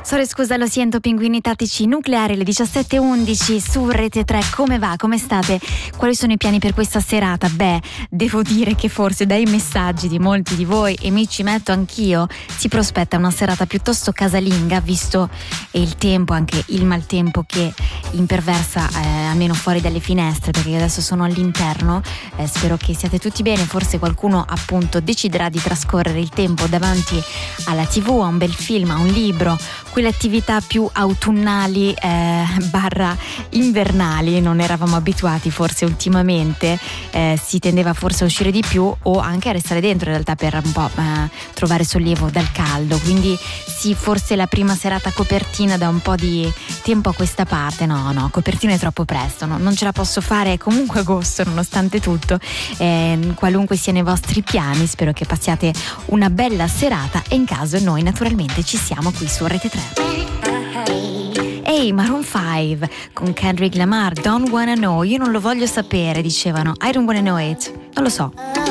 Sorry, scusa, lo sento, pinguini tattici nucleari, le 17:11 su Rete 3. Come va? Come state? Quali sono i piani per questa serata? Beh, devo dire che forse dai messaggi di molti di voi, e mi ci metto anch'io, si prospetta una serata piuttosto casalinga, visto il tempo, anche il maltempo che imperversa almeno fuori dalle finestre, perché io adesso sono all'interno. Spero che siate tutti bene. Forse qualcuno appunto deciderà di trascorrere il tempo davanti alla TV, a un bel film, a un libro, quelle attività più autunnali barra invernali. Non eravamo abituati forse ultimamente, si tendeva forse a uscire di più o anche a restare dentro in realtà per un po' trovare sollievo dal caldo. Quindi sì, forse la prima serata copertina da un po' di tempo a questa parte. No, copertina è troppo presto, no? Non ce la posso fare, è comunque agosto nonostante tutto. Qualunque siano i vostri piani, spero che passiate una bella serata, e in caso noi naturalmente ci siamo qui su Rete 3. Ehi, Maroon 5 con Kendrick Lamar, Don't Wanna Know. Io non lo voglio sapere, dicevano. I don't wanna know it. Non lo so.